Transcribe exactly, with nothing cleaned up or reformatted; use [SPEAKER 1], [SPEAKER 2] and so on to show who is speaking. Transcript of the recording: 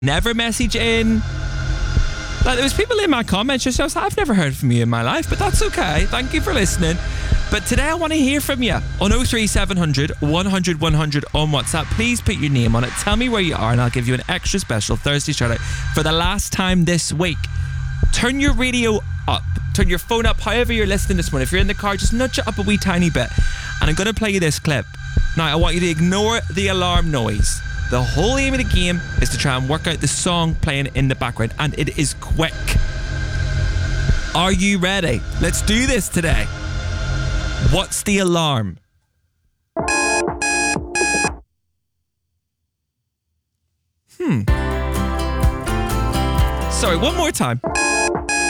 [SPEAKER 1] never message in. Like, there was people in my comments just, I was like, I've never heard from you in my life, but that's okay. Thank you for listening. But today I want to hear from you on oh three seven hundred, one hundred, one hundred on WhatsApp. Please put your name on it. Tell me where you are and I'll give you an extra special Thursday shout out for the last time this week. Turn your radio up. Turn your phone up, however you're listening this morning. If you're in the car, just nudge it up a wee tiny bit. And I'm going to play you this clip. Now, I want you to ignore the alarm noise. The whole aim of the game is to try and work out the song playing in the background. And it is quick. Are you ready? Let's do this today. What's the alarm? Hmm. Sorry, one more time.